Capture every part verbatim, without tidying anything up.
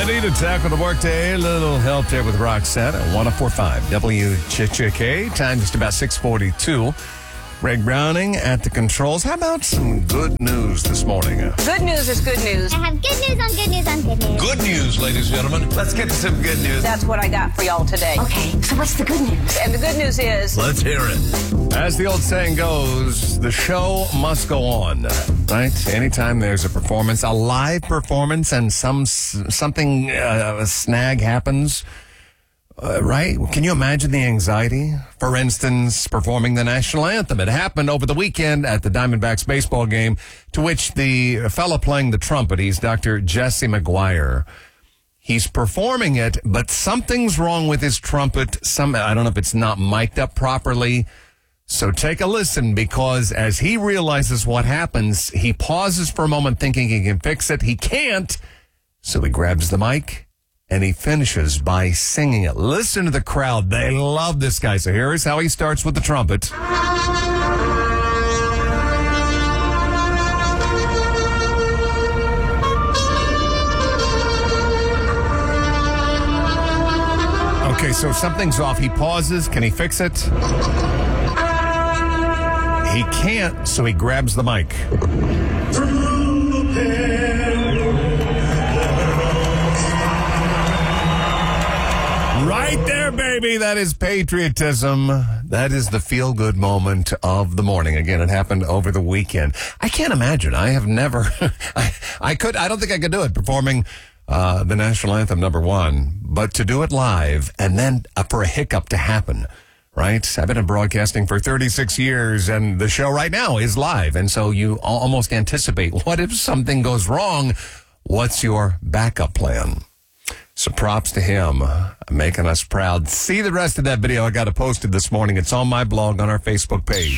Ready to tackle the workday? A little help there with Roxette at one oh four point five W Ch Ch K. Time just about six forty-two. Greg Browning at the controls. How about some good news this morning? Good news is good news. I have good news on good news on good news. Good news, ladies and gentlemen. Let's get to some good news. That's what I got for y'all today. Okay, so what's the good news? And the good news is... Let's hear it. As the old saying goes, the show must go on, right? Anytime there's a performance, a live performance, and some something, uh, a snag happens, uh, right? Can you imagine the anxiety? For instance, performing the national anthem. It happened over the weekend at the Diamondbacks baseball game, to which the fellow playing the trumpet, he's Doctor Jesse McGuire. He's performing it, but something's wrong with his trumpet. Some, I don't know if it's not mic'd up properly. So take a listen, because as he realizes what happens, he pauses for a moment thinking he can fix it. He can't. So he grabs the mic and he finishes by singing it. Listen to the crowd. They love this guy. So here's how he starts with the trumpet. Okay, so something's off. He pauses. Can he fix it? He can't, so he grabs the mic. Right there, baby. That is patriotism. That is the feel-good moment of the morning. Again, it happened over the weekend. I can't imagine. I have never... I, I could... I don't think I could do it, performing uh, the national anthem, number one. But to do it live, and then uh, for a hiccup to happen... Right? I've been in broadcasting for thirty-six years, and the show right now is live. And so you almost anticipate, what if something goes wrong? What's your backup plan? So props to him, making us proud. See the rest of that video I got it posted this morning. It's on my blog on our Facebook page.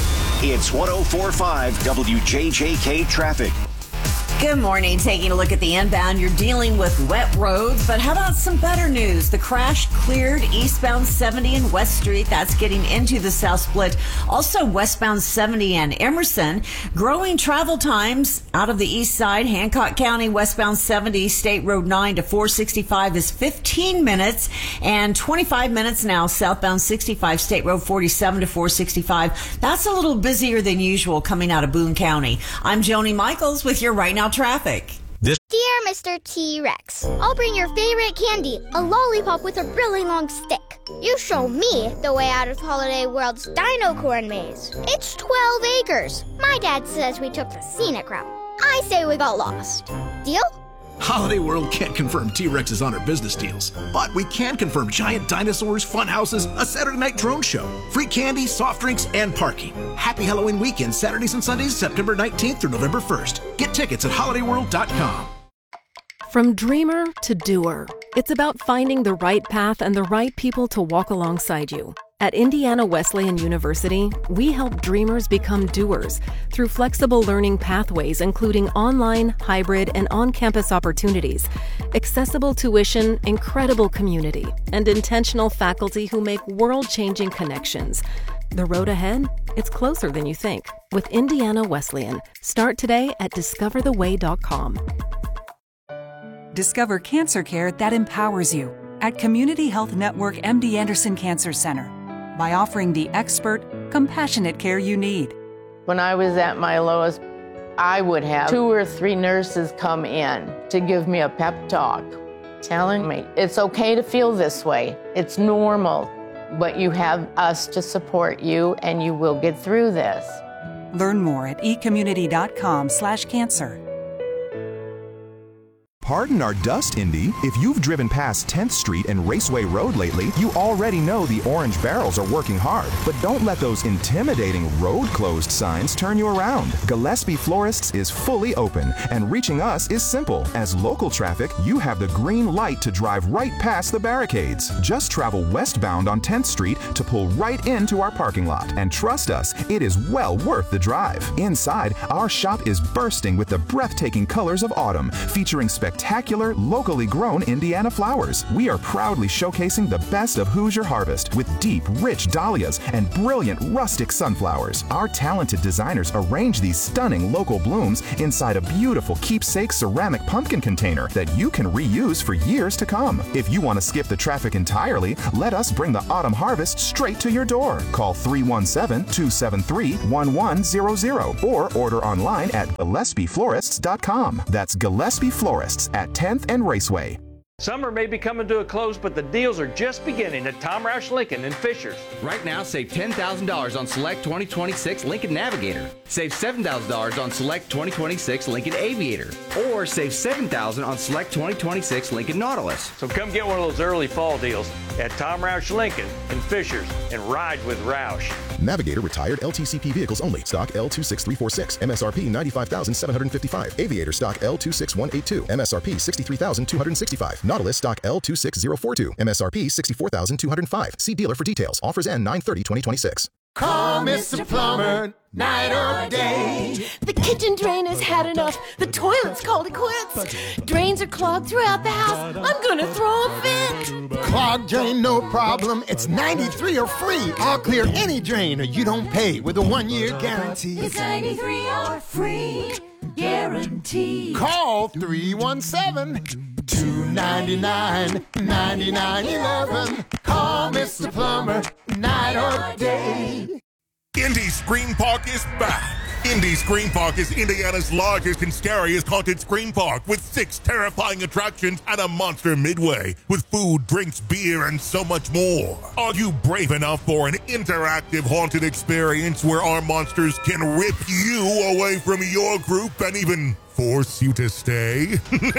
It's one oh four point five W J J K traffic. Good morning. Taking a look at the inbound, you're dealing with wet roads, but how about some better news? The crash cleared eastbound seventy and West Street. That's getting into the South Split. Also westbound seventy and Emerson. Growing travel times out of the east side, Hancock County, westbound seventy, State Road nine to four sixty-five is fifteen minutes, and twenty-five minutes now, southbound sixty-five, State Road forty-seven to four sixty-five. That's a little busier than usual coming out of Boone County. I'm Joni Michaels with your Right Now traffic. Dear Mister T-Rex, I'll bring your favorite candy, a lollipop with a really long stick. You show me the way out of Holiday World's Dino Corn Maze. It's twelve acres. My dad says we took the scenic route. I say we got lost. Deal? Holiday World can't confirm T-Rexes on our business deals, but we can confirm giant dinosaurs, fun houses, a Saturday night drone show, free candy, soft drinks, and parking. Happy Halloween weekend, Saturdays and Sundays, September nineteenth through November first. Get tickets at holiday world dot com. From dreamer to doer, it's about finding the right path and the right people to walk alongside you. At Indiana Wesleyan University, we help dreamers become doers through flexible learning pathways, including online, hybrid, and on-campus opportunities, accessible tuition, incredible community, and intentional faculty who make world-changing connections. The road ahead? It's closer than you think. With Indiana Wesleyan. Start today at discover the way dot com. Discover cancer care that empowers you at Community Health Network M D Anderson Cancer Center by offering the expert, compassionate care you need. When I was at my lowest, I would have two or three nurses come in to give me a pep talk, telling me it's okay to feel this way. It's normal, but you have us to support you and you will get through this. Learn more at e community dot com slash cancer. Pardon our dust, Indy. If you've driven past tenth Street and Raceway Road lately, you already know the orange barrels are working hard. But don't let those intimidating road closed signs turn you around. Gillespie Florists is fully open, and reaching us is simple. As local traffic, you have the green light to drive right past the barricades. Just travel westbound on tenth Street to pull right into our parking lot. And trust us, it is well worth the drive. Inside, our shop is bursting with the breathtaking colors of autumn, featuring spectacular spectacular, locally grown Indiana flowers. We are proudly showcasing the best of Hoosier harvest with deep, rich dahlias and brilliant rustic sunflowers. Our talented designers arrange these stunning local blooms inside a beautiful keepsake ceramic pumpkin container that you can reuse for years to come. If you want to skip the traffic entirely, let us bring the autumn harvest straight to your door. Call three one seven, two seven three, one one zero zero or order online at gillespie florists dot com. That's Gillespie Florists at tenth and Raceway. Summer may be coming to a close, but the deals are just beginning at Tom Roush Lincoln in Fishers. Right now, save ten thousand dollars on select twenty twenty-six Lincoln Navigator. Save seven thousand dollars on select twenty twenty-six Lincoln Aviator. Or save seven thousand dollars on select twenty twenty-six Lincoln Nautilus. So come get one of those early fall deals at Tom Roush Lincoln in Fishers and ride with Roush. Navigator retired L T C P vehicles only. Stock L two six three four six. M S R P ninety-five thousand seven hundred fifty-five. Aviator stock L two six one eight two. M S R P sixty-three thousand two hundred sixty-five. Nautilus stock L two six zero four two. M S R P sixty-four thousand two hundred five. See dealer for details. Offers end nine thirty twenty twenty-six. Call Mister Plumber, night or day. The kitchen drain has had enough. The toilet's called it quits. Drains are clogged throughout the house. I'm gonna throw a fit. Clogged drain, no problem. It's ninety-three or free. I'll clear any drain or you don't pay with a one-year guarantee. It's ninety-three or free guarantee. Call three one seven, two nine nine, nine nine one one. Call Mister Plumber, night or day. Indy Scream Park is back. Indy Scream Park is Indiana's largest and scariest haunted scream park with six terrifying attractions and a monster midway with food, drinks, beer, and so much more. Are you brave enough for an interactive haunted experience where our monsters can rip you away from your group and even force you to stay?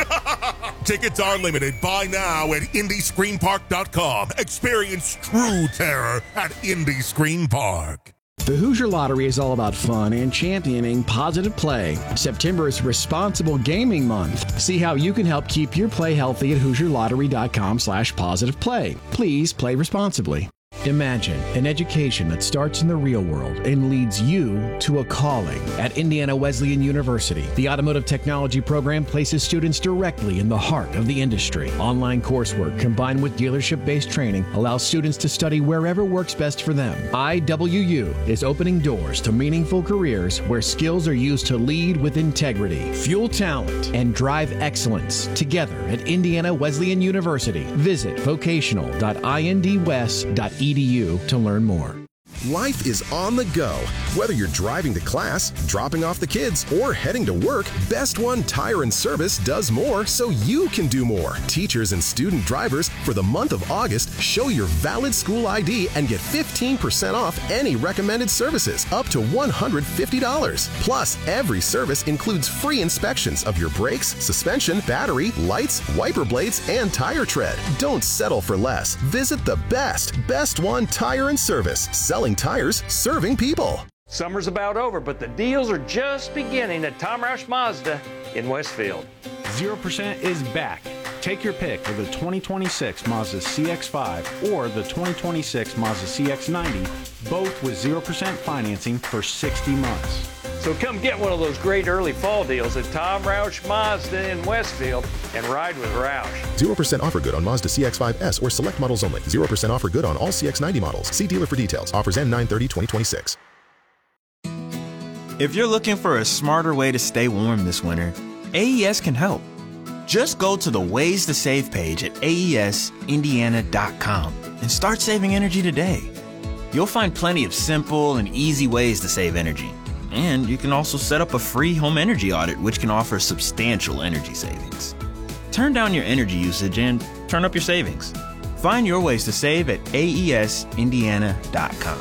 Tickets are limited. Buy now at indy scream park dot com. Experience true terror at Indy Scream Park. The Hoosier Lottery is all about fun and championing positive play. September is Responsible Gaming Month. See how you can help keep your play healthy at hoosier lottery dot com slash positive play. Please play responsibly. Imagine an education that starts in the real world and leads you to a calling. At Indiana Wesleyan University, the Automotive Technology program places students directly in the heart of the industry. Online coursework combined with dealership-based training allows students to study wherever works best for them. I W U is opening doors to meaningful careers where skills are used to lead with integrity, fuel talent, and drive excellence. Together at Indiana Wesleyan University, visit vocational dot I N D west dot E D U to learn more. Life is on the go. Whether you're driving to class, dropping off the kids, or heading to work, Best One Tire and Service does more so you can do more. Teachers and student drivers, for the month of August, show your valid school I D and get fifteen percent off any recommended services, up to one hundred fifty dollars. Plus, every service includes free inspections of your brakes, suspension, battery, lights, wiper blades, and tire tread. Don't settle for less. Visit the best Best One Tire and Service. Selling tires, serving people. Summer's about over, but the deals are just beginning at Tom Roush Mazda in Westfield. zero percent is back. Take your pick for the twenty twenty-six Mazda C X five or the twenty twenty-six Mazda C X ninety, both with zero percent financing for sixty months. So come get one of those great early fall deals at Tom Roush Mazda in Westfield and ride with Roush. zero percent offer good on Mazda C X five S or select models only. zero percent offer good on all C X ninety models. See dealer for details. Offers end nine thirty twenty twenty-six. If you're looking for a smarter way to stay warm this winter, A E S can help. Just go to the Ways to Save page at A E S indiana dot com and start saving energy today. You'll find plenty of simple and easy ways to save energy. And you can also set up a free home energy audit, which can offer substantial energy savings. Turn down your energy usage and turn up your savings. Find your ways to save at A E S indiana dot com.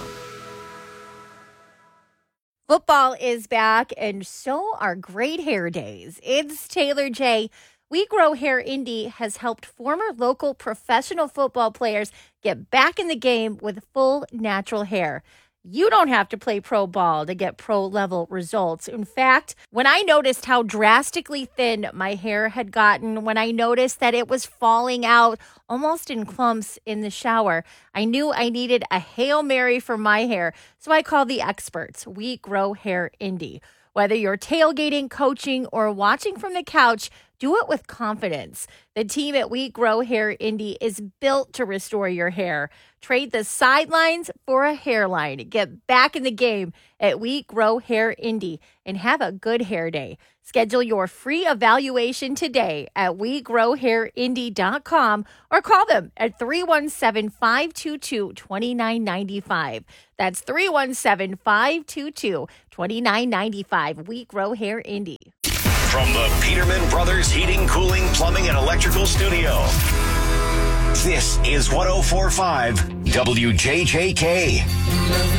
Football is back, and so are great hair days. It's Taylor J. We Grow Hair Indy has helped former local professional football players get back in the game with full natural hair. You don't have to play pro ball to get pro-level results. In fact, when I noticed how drastically thin my hair had gotten, when I noticed that it was falling out almost in clumps in the shower, I knew I needed a Hail Mary for my hair. So I called the experts, We Grow Hair Indy. Whether you're tailgating, coaching, or watching from the couch, Do it with confidence. The team at We Grow Hair Indy is built to restore your hair. Trade the sidelines for a hairline. Get back in the game at We Grow Hair Indy and have a good hair day. Schedule your free evaluation today at we grow hair indy dot com or call them at three one seven, five two two, two nine nine five. That's three one seven, five two two, two nine nine five. We Grow Hair Indy. From the Peterman Brothers Heating, Cooling, Plumbing, and Electrical Studio, this is one oh four point five W J J K.